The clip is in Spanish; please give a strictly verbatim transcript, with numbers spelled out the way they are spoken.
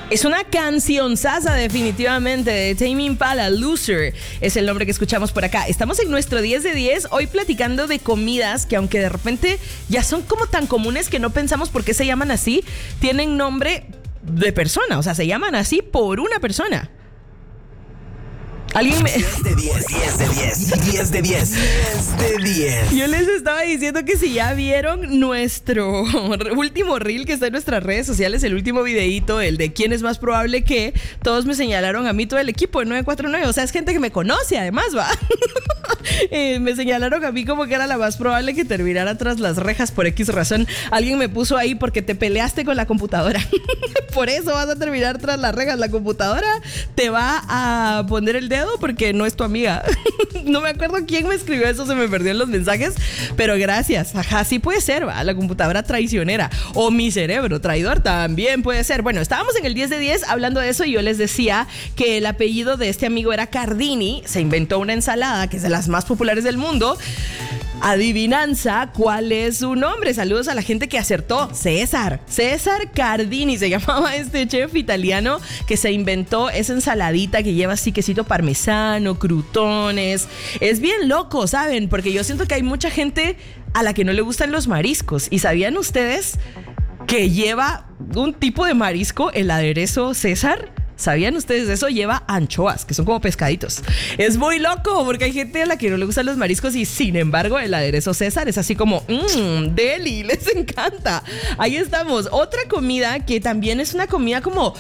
Es una canción sasa definitivamente de Tame Impala, Loser es el nombre que escuchamos por acá. Estamos en nuestro diez de diez, hoy platicando de comidas que aunque de repente ya son como tan comunes que no pensamos por qué se llaman así, tienen nombre de persona, o sea, se llaman así por una persona. ¿Alguien me...? diez de diez, diez de diez, diez de diez, diez de diez. Yo les estaba diciendo que si ya vieron nuestro último reel que está en nuestras redes sociales, el último videíto, el de quién es más probable que, todos me señalaron a mí, todo el equipo de nueve cuatro nueve, o sea, es gente que me conoce además, va. eh, me señalaron a mí como que era la más probable que terminara tras las rejas por X razón. Alguien me puso ahí porque te peleaste con la computadora. Por eso vas a terminar tras las rejas. La computadora te va a poner el dedo porque no es tu amiga. No me acuerdo quién me escribió eso, se me perdió en los mensajes, pero gracias. Ajá, sí puede ser, ¿va? La computadora traicionera o mi cerebro traidor también puede ser. Bueno, estábamos en el diez de diez hablando de eso y yo les decía que el apellido de este amigo era Cardini. Se inventó una ensalada que es de las más populares del mundo. Adivinanza, ¿cuál es su nombre? Saludos a la gente que acertó. César, César Cardini se llamaba este chef italiano que se inventó esa ensaladita que lleva así quesito parmesano, crutones. Es bien loco, ¿saben? Porque yo siento que hay mucha gente a la que no le gustan los mariscos. ¿Y sabían ustedes que lleva un tipo de marisco el aderezo César? ¿Sabían ustedes eso? Lleva anchoas, que son como pescaditos. Es muy loco porque hay gente a la que no le gustan los mariscos y sin embargo el aderezo César es así como mmm, deli, les encanta. Ahí estamos. Otra comida que también es una comida como